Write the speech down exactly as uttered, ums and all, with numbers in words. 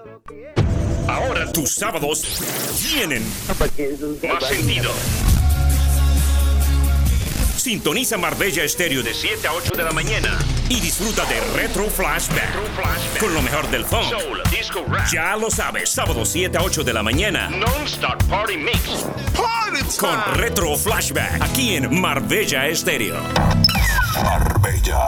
Ahora tus sábados tienen más sentido. Sintoniza Marbella Estéreo de siete a ocho de la mañana y disfruta de Retro Flashback, Retro Flashback. Con lo mejor del funk, soul, disco, rap. Ya lo sabes, sábado siete a ocho de la mañana. Non-Stop Party Mix. Party time. Con Retro Flashback, aquí en Marbella Estéreo. Marbella.